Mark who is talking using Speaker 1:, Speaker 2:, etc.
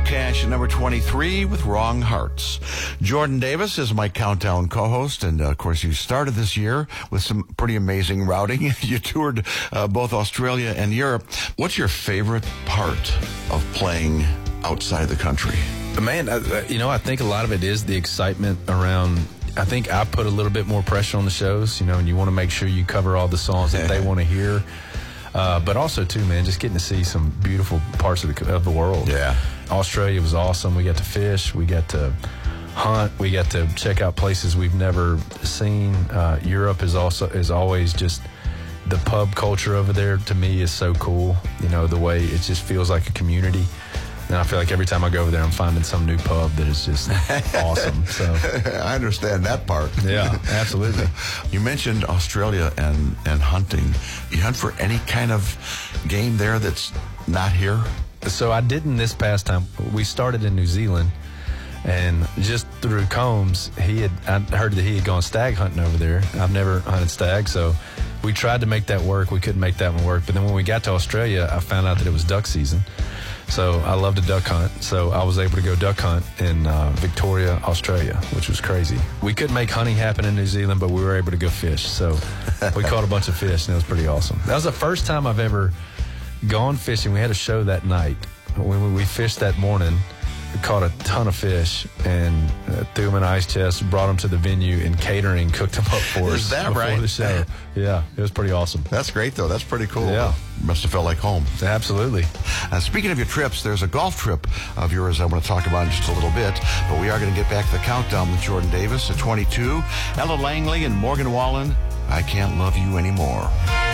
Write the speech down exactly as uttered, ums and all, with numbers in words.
Speaker 1: Cash at number twenty-three with Wrong Hearts. Jordan Davis is my Countdown co-host, and uh, of course you started this year with some pretty amazing routing. You toured uh, both Australia and Europe. What's your favorite part of playing outside the country?
Speaker 2: Man, I, you know, I think a lot of it is the excitement around. I think I put a little bit more pressure on the shows, you know, and you want to make sure you cover all the songs that they want to hear. Uh, but also, too, man, just getting to see some beautiful parts of the, of the world.
Speaker 1: Yeah.
Speaker 2: Australia was awesome. We got to fish. We got to hunt. We got to check out places we've never seen. Uh, Europe is also is always just the pub culture over there, to me, is so cool. You know, the way it just feels like a community. And I feel like every time I go over there, I'm finding some new pub that is just awesome. So
Speaker 1: I understand that part.
Speaker 2: Yeah, absolutely.
Speaker 1: You mentioned Australia and, and hunting. You hunt for any kind of game there that's not here?
Speaker 2: So I didn't this past time. We started in New Zealand, and just through Combs, he had I heard that he had gone stag hunting over there. I've never hunted stag, so we tried to make that work. We couldn't make that one work. But then when we got to Australia, I found out that it was duck season. So I love to duck hunt. So I was able to go duck hunt in uh, Victoria, Australia, which was crazy. We couldn't make hunting happen in New Zealand, but we were able to go fish. So we caught a bunch of fish, and it was pretty awesome. That was the first time I've ever gone fishing. We had a show that night. When we fished that morning, we caught a ton of fish and uh, threw them in an ice chest, brought them to the venue, and catering cooked them up for us.
Speaker 1: Is that
Speaker 2: before
Speaker 1: right?
Speaker 2: the show. Yeah, it was pretty awesome.
Speaker 1: That's great, though. That's pretty cool.
Speaker 2: Yeah.
Speaker 1: Must have felt like home.
Speaker 2: Absolutely.
Speaker 1: Uh, speaking of your trips, there's a golf trip of yours I want to talk about in just a little bit, but we are going to get back to the countdown with Jordan Davis at twenty-two, Ella Langley and Morgan Wallen, I Can't Love You Anymore.